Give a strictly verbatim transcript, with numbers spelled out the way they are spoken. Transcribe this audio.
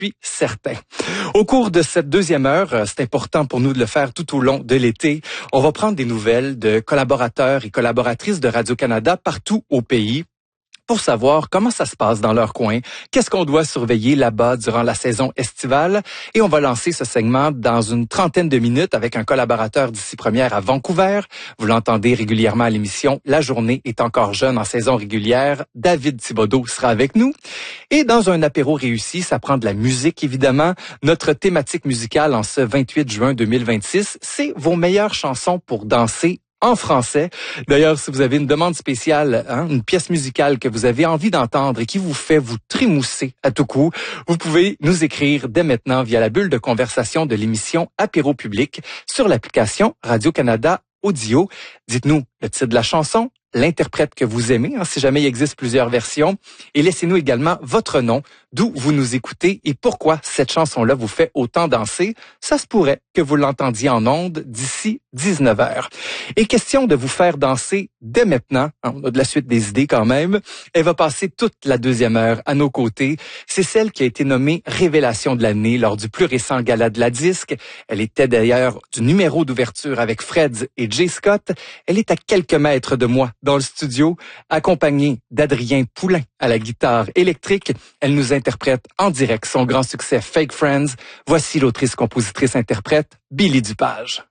suis certain. Au cours de cette deuxième heure, c'est important pour nous de le faire tout au long de l'été, on va prendre des nouvelles de collaborateurs et collaboratrices de Radio-Canada partout au pays, pour savoir comment ça se passe dans leur coin, qu'est-ce qu'on doit surveiller là-bas durant la saison estivale. Et on va lancer ce segment dans une trentaine de minutes avec un collaborateur d'ici première à Vancouver. Vous l'entendez régulièrement à l'émission. La journée est encore jeune en saison régulière. David Thibodeau sera avec nous. Et dans un apéro réussi, ça prend de la musique évidemment. Notre thématique musicale en ce vingt-huit juin deux mille vingt-six, c'est vos meilleures chansons pour danser en français. D'ailleurs, si vous avez une demande spéciale, hein, une pièce musicale que vous avez envie d'entendre et qui vous fait vous trémousser à tout coup, vous pouvez nous écrire dès maintenant via la bulle de conversation de l'émission Apéro Public sur l'application Radio-Canada Audio. Dites-nous le titre de la chanson, l'interprète que vous aimez, hein, si jamais il existe plusieurs versions, et laissez-nous également votre nom, d'où vous nous écoutez et pourquoi cette chanson-là vous fait autant danser. Ça se pourrait que vous l'entendiez en ondes d'ici dix-neuf heures. Et question de vous faire danser dès maintenant, hein, on a de la suite des idées quand même, elle va passer toute la deuxième heure à nos côtés. C'est celle qui a été nommée Révélation de l'année lors du plus récent gala de la disque. Elle était d'ailleurs du numéro d'ouverture avec Freds et Jay Scott. Elle est à quelques mètres de moi dans le studio, accompagnée d'Adrien Poulain à la guitare électrique. Elle nous interprète en direct son grand succès Fake Friends. Voici l'autrice-compositrice-interprète Billy Dupage.